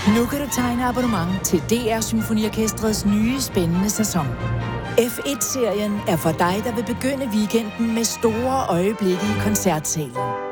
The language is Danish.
Nu kan du tegne abonnement til DR Symfoniorkestrets nye spændende sæson. F1-serien er for dig, der vil begynde weekenden med store øjeblikke i koncertsalen.